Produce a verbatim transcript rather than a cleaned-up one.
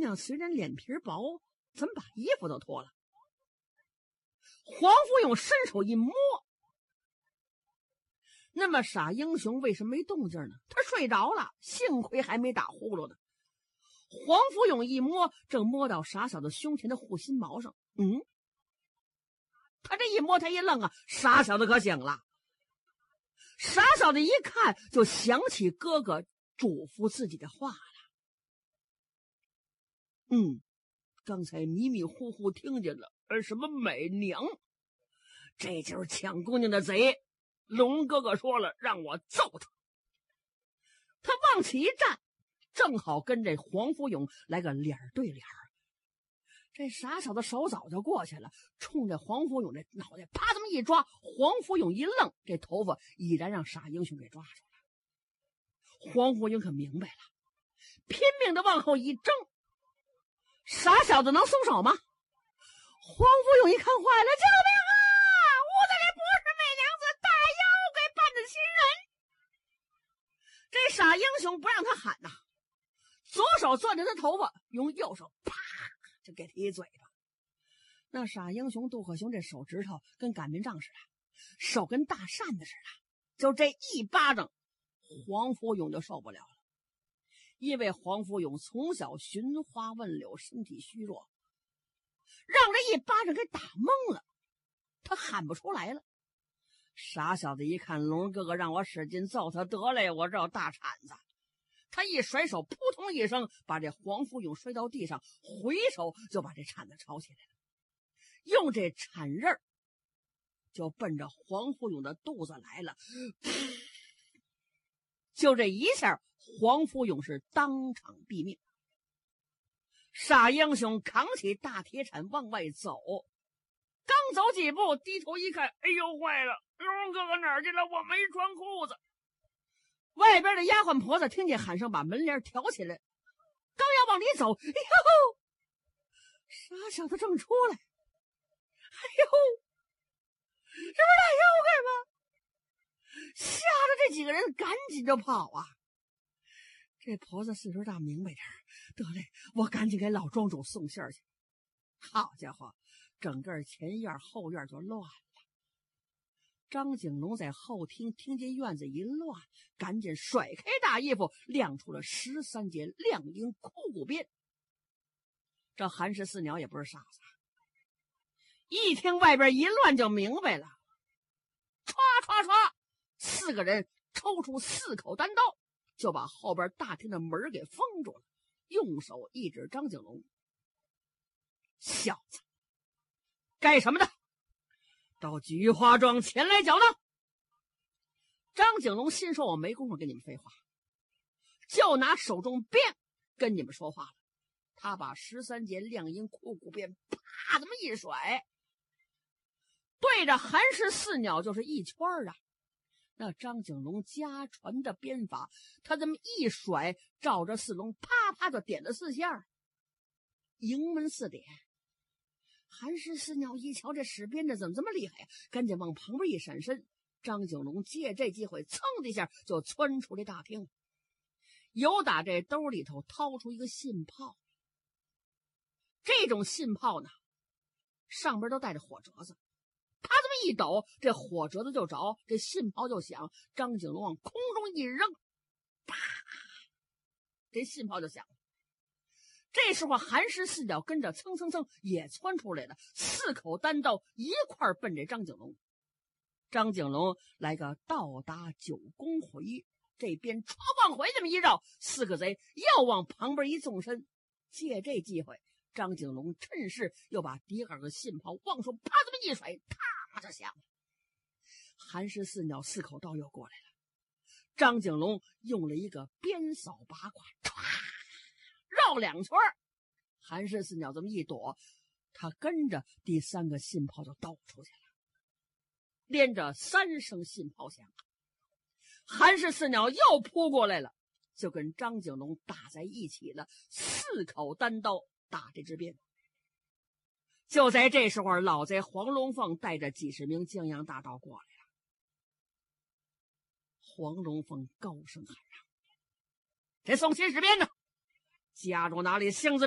娘虽然脸皮薄，怎么把衣服都脱了？黄福勇伸手一摸，那么傻英雄为什么没动静呢？他睡着了，幸亏还没打呼噜呢。黄福勇一摸，正摸到傻小子胸前的护心毛上。嗯，他这一摸，他一愣啊，傻小子可醒了。傻小子一看，就想起哥哥嘱咐自己的话了。嗯，刚才迷迷糊糊听见了，而什么美娘，这就是抢姑娘的贼。龙哥哥说了，让我揍他。他往起一站，正好跟这黄福勇来个脸对脸。这傻小子手早就过去了，冲着黄福勇这脑袋啪这么一抓，黄福勇一愣，这头发已然让傻英雄给抓住了。黄福勇可明白了，拼命的往后一挣，傻小子能松手吗？黄福勇一看坏了，救命啊！屋子里不是美娘子，大妖怪扮的亲人。这傻英雄不让他喊呐，左手攥着他头发，用右手啪就给他一嘴巴。那傻英雄杜克雄这手指头跟擀面杖似的，手跟大扇子似的，就这一巴掌，黄福勇就受不了了。因为黄福勇从小寻花问柳，身体虚弱，让这一巴掌给打懵了，他喊不出来了。傻小子一看龙哥哥让我使劲揍他，得嘞，我这大铲子。他一甩手，扑通一声把这黄福勇摔到地上，回手就把这铲子抄起来了，用这铲刃就奔着黄福勇的肚子来了。就这一下，黄福勇是当场毙命。傻英雄扛起大铁铲往外走，刚走几步，低头一看，哎呦坏了，龙哥哥哪儿去了？我没穿裤子。外边的丫鬟婆子听见喊声，把门帘挑起来，刚要往里走，哎呦，傻小子正出来，哎呦，这不是大妖怪吗？吓得这几个人赶紧就跑啊！这婆子岁数大，明白点，得嘞，我赶紧给老庄主送信儿去。好家伙，整个前院后院就乱了。张景龙在后厅听见院子一乱，赶紧甩开大衣服，亮出了十三节亮缨枯骨鞭。这韩氏四鸟也不是傻子，一听外边一乱就明白了，唰唰唰，四个人抽出四口单刀，就把后边大厅的门给封住了，用手一指张景龙：“小子，干什么的？到菊花庄前来缴纳。”张景龙心说：“我没工夫跟你们废话，就拿手中鞭跟你们说话了。”他把十三节亮缨枯骨鞭啪这么一甩，对着韩氏四鸟就是一圈啊。那张景龙家传的鞭法，他这么一甩，照着四龙啪啪就点了四下，迎门四点。韩氏四鸟一瞧这使鞭的怎么这么厉害呀、啊，赶紧往旁边一闪身。张景龙借这机会噌的一下就窜出来大厅，由打这兜里头掏出一个信炮。这种信炮呢，上边都带着火折子，他这么一抖，这火折子就着，这信炮就响。张景龙往空中一扔，啪，这信炮就响了。这时候韩氏四鸟跟着蹭蹭蹭也窜出来了，四口单刀一块奔这张景龙。张景龙来个倒打九宫回，这边歘往回这么一绕，四个贼又往旁边一纵身。借这机会，张景龙趁势又把第二个信炮往手啪这么一甩，啪就响了。韩氏四鸟四口刀又过来了，张景龙用了一个鞭扫八卦，歘绕两圈，韩氏四鸟这么一躲，他跟着第三个信炮就倒出去了，连着三声信炮响，韩氏四鸟又扑过来了，就跟张景龙打在一起了，四口单刀打这支鞭。就在这时候，老贼黄龙凤带着几十名江洋大盗过来了。黄龙凤高声喊嚷：“这送亲使鞭呢？家住哪里？巷子